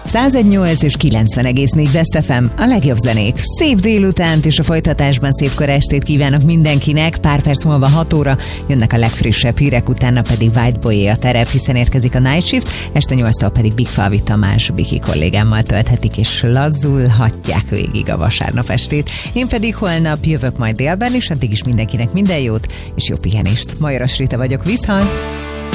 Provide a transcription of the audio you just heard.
101.8 és 90,4 Best FM, a legjobb zenék. Szép délutánt és a folytatásban szép kora estét kívánok mindenkinek. Pár perc múlva 6 óra jönnek a legfrissebb hírek, utána pedig White Boy a terep, hiszen érkezik a Night Shift, este 8-tól pedig Big Falvi Tamás Biki kollégámmal tölthetik és lazzulhatják végig a vasárnap estét. Én pedig holnap jövök majd délben, és addig is mindenkinek minden jót és jó pihenést. Majoras Rita vagyok, viszont!